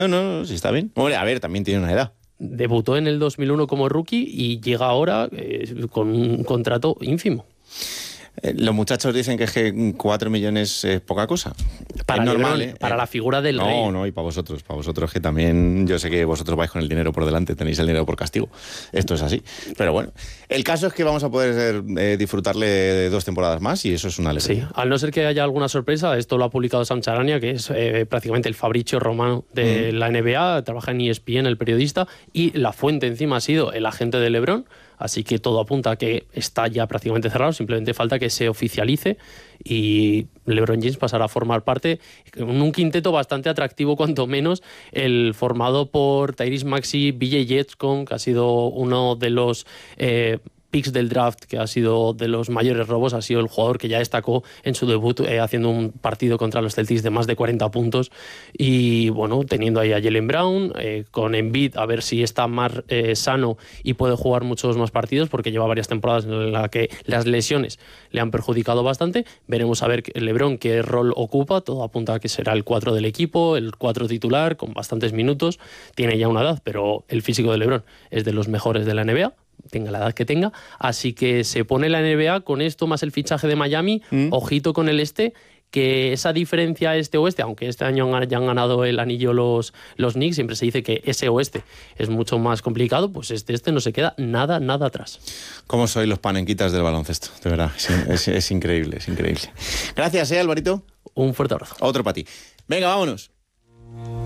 No, sí está bien. Hombre, a ver, también tiene una edad. Debutó en el 2001 como rookie y llega ahora con un contrato ínfimo. Los muchachos dicen que 4 millones es poca cosa. Para es normal, LeBron, para la figura del rey. No, y para vosotros que también, yo sé que vosotros vais con el dinero por delante, tenéis el dinero por castigo. Esto es así. Pero bueno, el caso es que vamos a poder disfrutarle de 2 temporadas más y eso es una alegría. Sí, al no ser que haya alguna sorpresa, esto lo ha publicado Sam Charania, que es prácticamente el Fabrizio Romano de la NBA, trabaja en ESPN, el periodista, y la fuente encima ha sido el agente de LeBron. Así que todo apunta a que está ya prácticamente cerrado, simplemente falta que se oficialice y LeBron James pasará a formar parte en un quinteto bastante atractivo, cuanto menos, el formado por Tyrese Maxey, BJ Jetson, que ha sido uno de los picks del draft, que ha sido de los mayores robos, ha sido el jugador que ya destacó en su debut haciendo un partido contra los Celtics de más de 40 puntos y bueno, teniendo ahí a Jaylen Brown, con Embiid a ver si está más sano y puede jugar muchos más partidos porque lleva varias temporadas en las que las lesiones le han perjudicado bastante. Veremos a ver LeBron qué rol ocupa, todo apunta a que será el 4 del equipo, el 4 titular con bastantes minutos, tiene ya una edad, pero el físico de LeBron es de los mejores de la NBA, tenga la edad que tenga, así que se pone la NBA con esto más el fichaje de Miami, ojito con el este, que esa diferencia este-oeste, aunque este año hayan ganado el anillo los Knicks, siempre se dice que ese oeste es mucho más complicado, pues este no se queda nada atrás. ¿Cómo sois los panenquitas del baloncesto? De verdad, es increíble, es increíble. Gracias, Alvarito. Un fuerte abrazo. Otro para ti. Venga, vámonos.